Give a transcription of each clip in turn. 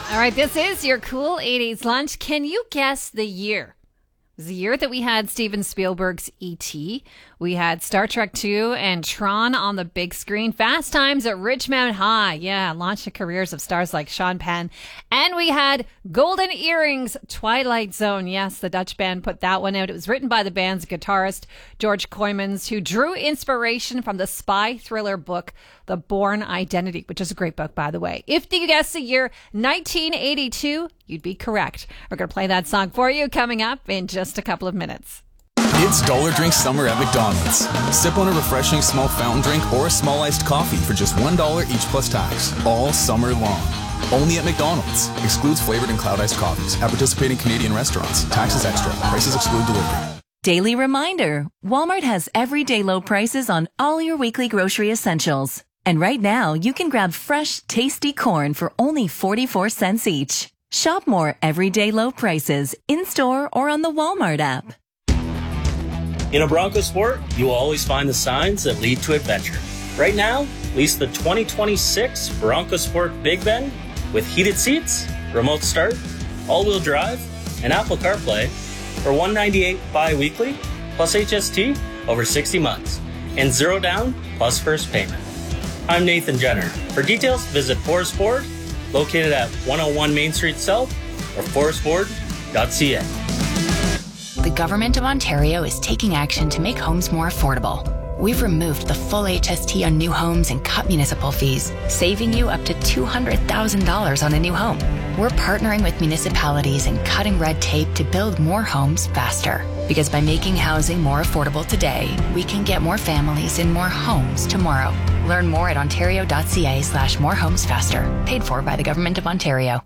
All right, this is your Cool 80s Lunch. Can you guess the year? It was the year that we had Steven Spielberg's E.T. We had Star Trek 2 and Tron on the big screen. Fast Times at Ridgemount High. Yeah, launched the careers of stars like Sean Penn. And we had Golden Earrings, Twilight Zone. Yes, the Dutch band put that one out. It was written by the band's guitarist, George Kooijmans, who drew inspiration from the spy thriller book, The Bourne Identity, which is a great book, by the way. If you guess the year 1982, you'd be correct. We're going to play that song for you coming up in just a couple of minutes. It's Dollar Drink Summer at McDonald's. Sip on a refreshing small fountain drink or a small iced coffee for just $1 each plus tax, all summer long. Only at McDonald's. Excludes flavored and cloud iced coffees. At participating Canadian restaurants. Taxes extra. Prices exclude delivery. Daily reminder. Walmart has everyday low prices on all your weekly grocery essentials. And right now, you can grab fresh, tasty corn for only 44 cents each. Shop more everyday low prices in-store or on the Walmart app. In a Bronco Sport, you will always find the signs that lead to adventure. Right now, lease the 2026 Bronco Sport Big Bend with heated seats, remote start, all-wheel drive, and Apple CarPlay for $198 bi-weekly plus HST over 60 months and zero down plus first payment. I'm Nathan Jenner. For details, visit Forest Ford, located at 101 Main Street South or forestford.ca. The Government of Ontario is taking action to make homes more affordable. We've removed the full HST on new homes and cut municipal fees, saving you up to $200,000 on a new home. We're partnering with municipalities and cutting red tape to build more homes faster. Because by making housing more affordable today, we can get more families in more homes tomorrow. Learn more at ontario.ca/morehomesfaster. Paid for by the Government of Ontario.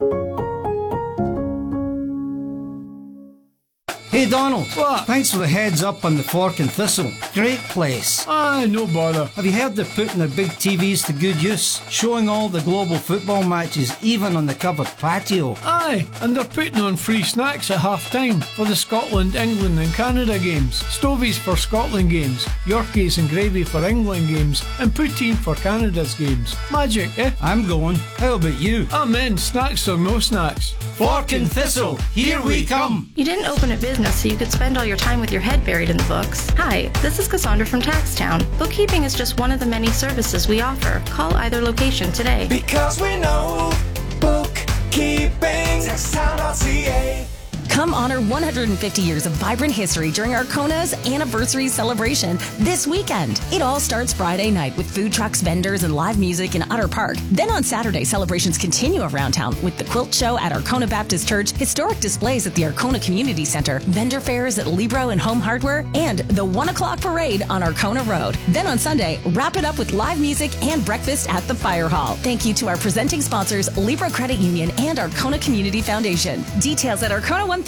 Hey Donald, what? Thanks for the heads up on the Fork and Thistle. Great place. No bother. Have you heard they're putting their big TVs to good use? Showing all the global football matches, even on the covered patio. Aye, and they're putting on free snacks at half-time for the Scotland, England and Canada games. Stovies for Scotland games, Yorkies and gravy for England games, and poutine for Canada's games. Magic, eh? I'm going. How about you? I'm in, snacks or no snacks. Fork and Thistle, here we come. You didn't open a business so you could spend all your time with your head buried in the books. Hi, this is Cassandra from Taxtown. Bookkeeping is just one of the many services we offer. Call either location today. Because we know bookkeeping. Taxtown.ca. Come honor 150 years of vibrant history during Arcona's anniversary celebration this weekend. It all starts Friday night with food trucks, vendors, and live music in Otter Park. Then on Saturday, celebrations continue around town with the quilt show at Arcona Baptist Church, historic displays at the Arcona Community Center, vendor fairs at Libro and Home Hardware, and the 1 o'clock parade on Arcona Road. Then on Sunday, wrap it up with live music and breakfast at the Fire Hall. Thank you to our presenting sponsors, Libro Credit Union and Arcona Community Foundation. Details at Arcona150.ca.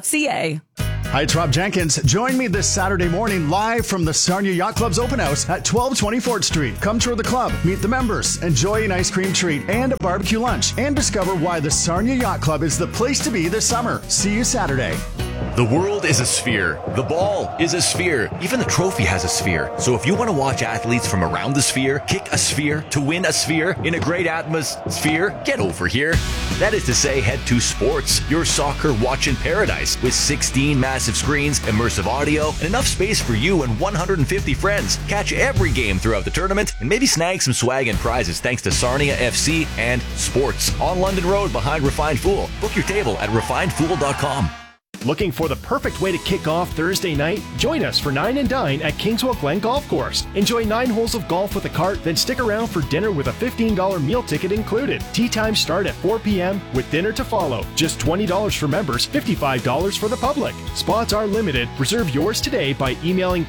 Hi, it's Rob Jenkins. Join me this Saturday morning live from the Sarnia Yacht Club's open house at 1220 Fort Street. Come tour the club, meet the members, enjoy an ice cream treat and a barbecue lunch, and discover why the Sarnia Yacht Club is the place to be this summer. See you Saturday. The world is a sphere. The ball is a sphere. Even the trophy has a sphere. So if you want to watch athletes from around the sphere, kick a sphere, to win a sphere, in a great atmosphere, get over here. That is to say, head to Sports, your soccer watching paradise, with 16 massive screens, immersive audio, and enough space for you and 150 friends. Catch every game throughout the tournament, and maybe snag some swag and prizes thanks to Sarnia FC and Sports on London Road behind Refined Fool. Book your table at refinedfool.com. Looking for the perfect way to kick off Thursday night? Join us for Nine and Dine at Kingswell Glen Golf Course. Enjoy 9 holes of golf with a cart, then stick around for dinner with a $15 meal ticket included. Tea times start at 4 p.m. with dinner to follow. Just $20 for members, $55 for the public. Spots are limited. Reserve yours today by emailing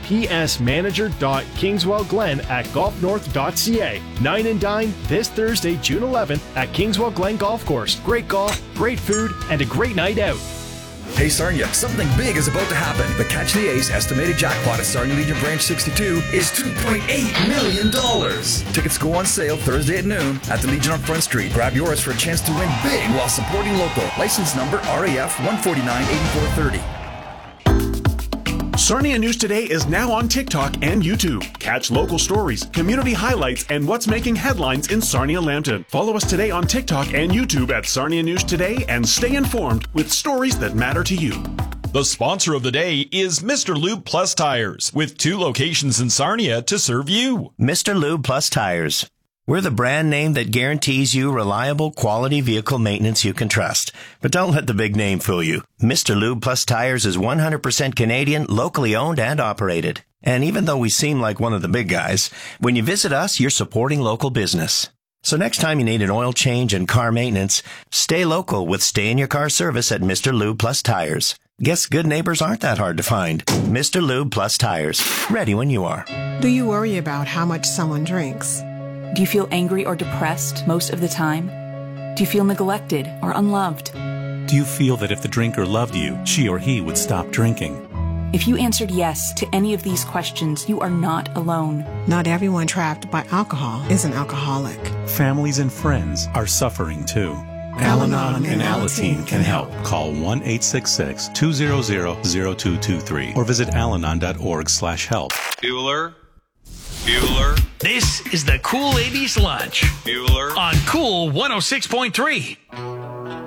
psmanager.kingswellglen@golfnorth.ca. Nine and Dine this Thursday, June 11th at Kingswell Glen Golf Course. Great golf, great food, and a great night out. Hey Sarnia, something big is about to happen. The Catch the Ace estimated jackpot at Sarnia Legion Branch 62 is $2.8 million. Tickets go on sale Thursday at noon at the Legion on Front Street. Grab yours for a chance to win big while supporting local. License number RAF 1498430. Sarnia News Today is now on TikTok and YouTube. Catch local stories, community highlights, and what's making headlines in Sarnia-Lambton. Follow us today on TikTok and YouTube at Sarnia News Today and stay informed with stories that matter to you. The sponsor of the day is Mr. Lube Plus Tires, with 2 locations in Sarnia to serve you. Mr. Lube Plus Tires. We're the brand name that guarantees you reliable, quality vehicle maintenance you can trust. But don't let the big name fool you. Mr. Lube Plus Tires is 100% Canadian, locally owned and operated. And even though we seem like one of the big guys, when you visit us, you're supporting local business. So next time you need an oil change and car maintenance, stay local with Stay in Your Car service at Mr. Lube Plus Tires. Guess good neighbors aren't that hard to find. Mr. Lube Plus Tires. Ready when you are. Do you worry about how much someone drinks? Do you feel angry or depressed most of the time? Do you feel neglected or unloved? Do you feel that if the drinker loved you, she or he would stop drinking? If you answered yes to any of these questions, you are not alone. Not everyone trapped by alcohol is an alcoholic. Families and friends are suffering too. Al-Anon and Alateen can help. Call 1-866-200-0223 or visit alanon.org/help. Bueller. This is the Cool 80s Lunch. Bueller. On Cool 106.3.